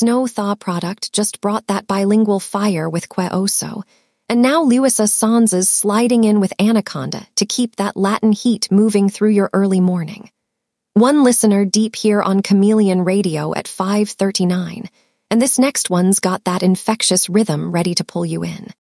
Snow Thaw product just brought that bilingual fire with Que Oso, and now Luisa Sansa's sliding in with Anaconda to keep that Latin heat moving through your early morning. One listener deep here on Chameleon Radio at 5:39, and this next one's got that infectious rhythm ready to pull you in.